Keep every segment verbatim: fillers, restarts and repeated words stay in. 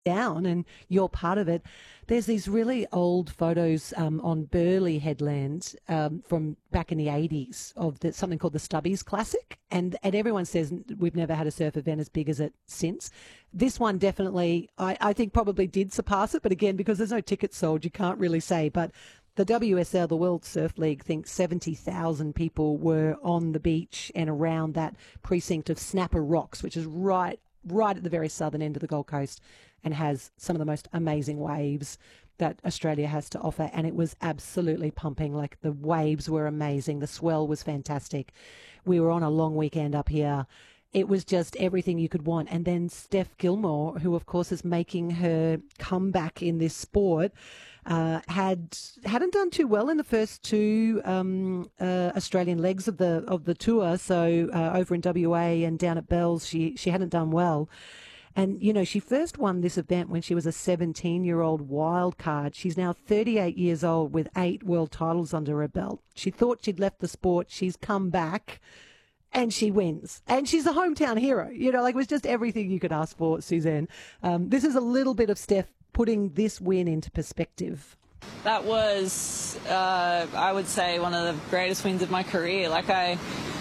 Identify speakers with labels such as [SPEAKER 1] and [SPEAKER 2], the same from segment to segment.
[SPEAKER 1] down and you're part of it. There's these really old photos um, on Burleigh Headland um, from back in the eighties of the, something called the Stubbies Classic, and, and everyone says we've never had a surf event as big as it since. This one definitely, I, I think, probably did surpass it, but again, because there's no tickets sold, you can't really say. But the W S L, the World Surf League, thinks seventy thousand people were on the beach and around that precinct of Snapper Rocks, which is right right at the very southern end of the Gold Coast, and has some of the most amazing waves that Australia has to offer. And it was absolutely pumping. Like, the waves were amazing. The swell was fantastic. We were on a long weekend up here. It was just everything you could want. And then Steph Gilmore, who, of course, is making her comeback in this sport, uh, had, hadn't done too well in the first two um, uh, Australian legs of the of the tour. So uh, over in W A and down at Bells, she, she hadn't done well. And, you know, she first won this event when she was a seventeen-year-old wild card. She's now thirty-eight years old with eight world titles under her belt. She thought she'd left the sport. She's come back and she wins. And she's a hometown hero. You know, like, it was just everything you could ask for, Suzanne. Um, this is a little bit of Steph putting this win into perspective.
[SPEAKER 2] That was, uh, I would say, one of the greatest wins of my career. Like, I...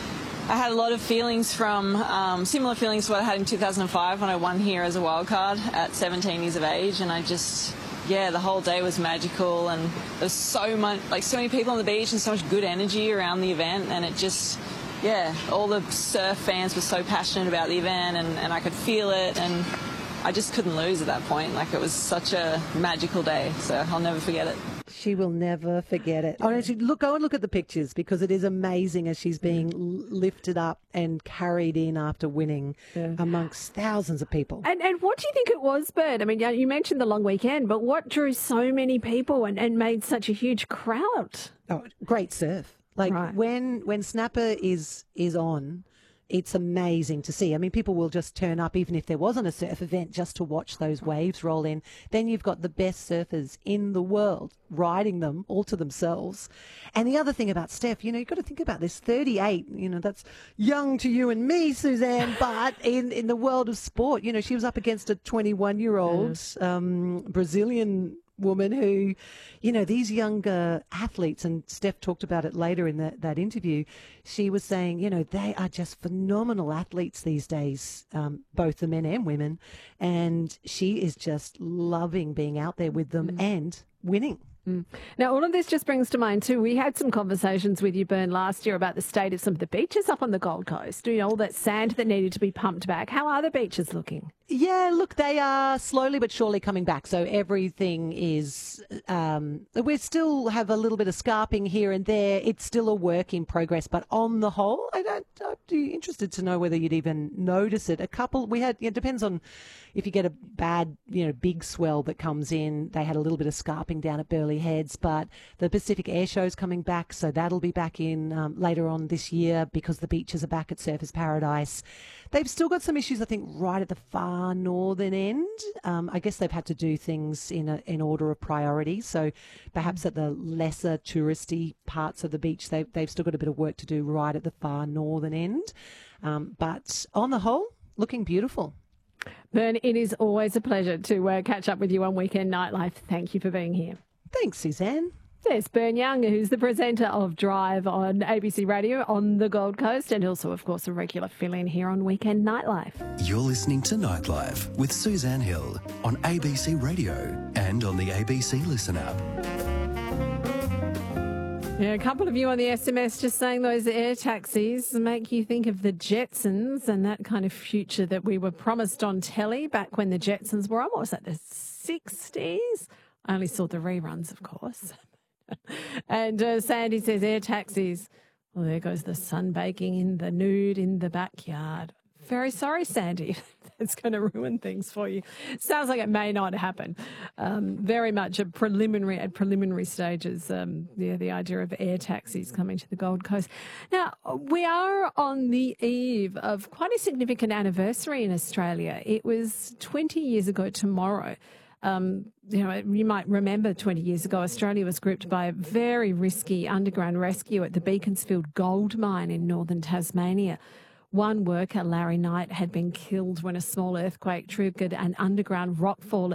[SPEAKER 2] I had a lot of feelings from, um, similar feelings to what I had in two thousand five when I won here as a wild card at seventeen years of age, and I just, yeah, the whole day was magical, and there's so much, like, so many people on the beach and so much good energy around the event, and it just, yeah, all the surf fans were so passionate about the event, and, and I could feel it, and I just couldn't lose at that point. Like, it was such a magical day, so I'll never forget it.
[SPEAKER 1] She will never forget it. Honestly, look, go and look at the pictures, because it is amazing as she's being lifted up and carried in after winning yeah. amongst thousands of people.
[SPEAKER 3] And and what do you think it was, Bert? I mean, you mentioned the long weekend, but what drew so many people and, and made such a huge crowd?
[SPEAKER 1] Oh, great surf. Like, right. when when Snapper is is on, it's amazing to see. I mean, people will just turn up, even if there wasn't a surf event, just to watch those waves roll in. Then you've got the best surfers in the world riding them all to themselves. And the other thing about Steph, you know, you've got to think about this, thirty-eight, you know, that's young to you and me, Suzanne, but in, in the world of sport, you know, she was up against a twenty-one-year-old yeah. um, Brazilian woman who, you know, these younger athletes, and Steph talked about it later in that, that interview, she was saying, you know, they are just phenomenal athletes these days, um, both the men and women, and she is just loving being out there with them mm. and winning.
[SPEAKER 3] Mm. Now, all of this just brings to mind, too, we had some conversations with you, Bern, last year about the state of some of the beaches up on the Gold Coast, you know, all that sand that needed to be pumped back. How are the beaches looking?
[SPEAKER 1] Yeah, look, they are slowly but surely coming back. So everything is, um, we still have a little bit of scarping here and there. It's still a work in progress. But on the whole, I don't, I'd be interested to know whether you'd even notice it. A couple, we had, it depends on if you get a bad, you know, big swell that comes in. They had a little bit of scarping down at Burleigh Heads, but the Pacific Air Show's coming back. So that'll be back in um, later on this year, because the beaches are back at Surfers Paradise. They've still got some issues, I think, right at the far northern end. Um, I guess they've had to do things in a, in order of priority. So perhaps at the lesser touristy parts of the beach, they've, they've still got a bit of work to do right at the far northern end. Um, but on the whole, looking beautiful.
[SPEAKER 3] Bern, it is always a pleasure to uh, catch up with you on Weekend Nightlife. Thank you for being here.
[SPEAKER 1] Thanks, Suzanne.
[SPEAKER 3] There's Bern Young, who's the presenter of Drive on A B C Radio on the Gold Coast, and also, of course, a regular fill-in here on Weekend Nightlife.
[SPEAKER 4] You're listening to Nightlife with Suzanne Hill on A B C Radio and on the A B C Listen app.
[SPEAKER 3] Yeah, a couple of you on the S M S just saying those air taxis make you think of the Jetsons and that kind of future that we were promised on telly back when the Jetsons were on. What was that, the sixties? I only saw the reruns, of course. And uh, Sandy says air taxis. Well, there goes the sun baking in the nude in the backyard. Very sorry, Sandy. That's going to ruin things for you. Sounds like it may not happen. Um, very much a preliminary at preliminary stages. Um, yeah, the idea of air taxis coming to the Gold Coast. Now, we are on the eve of quite a significant anniversary in Australia. It was twenty years ago tomorrow. Um, you know, you might remember twenty years ago, Australia was gripped by a very risky underground rescue at the Beaconsfield gold mine in northern Tasmania. One worker, Larry Knight, had been killed when a small earthquake triggered an underground rockfall